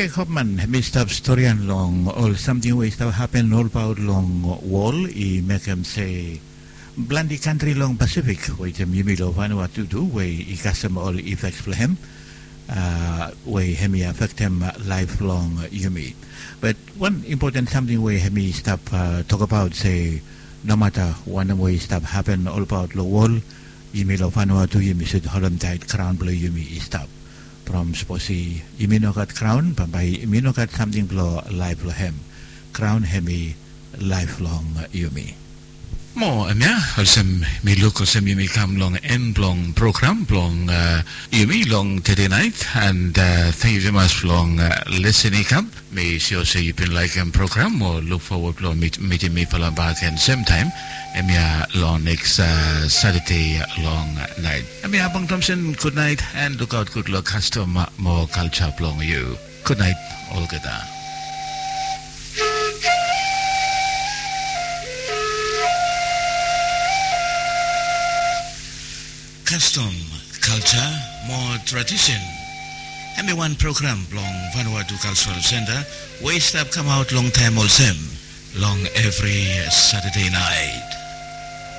Okay, Hopman, may stop story and long or something we stop happen all about long wall. I make him say, Blandi country long Pacific. Wait a minute of what to do. We custom all effects for him. We hemi affect him lifelong yumi. But one important something we hemi stop talk about say, no matter one way stop happen all about the wall. Yumi lo fanwa to yumi should Holland tight crown blue yumi stop. From sposi iminokat crown, by iminokat something blow life lo hem. Crown hemi lifelong yumi. Mo amya halsam mi look halsam yumi kam long end long program long yumi long today night and thank you very much long listening come. May sure say you've been like program or look forward to meeting me for long back and same time. Emia long next Saturday long night. Emia Abang Thompson, good night and look out, good luck, custom more culture long you. Good night, all good. Custom, culture, more tradition. Emia one program long Vanuatu Cultural Center. Waste up come out long time all same. Long every Saturday night.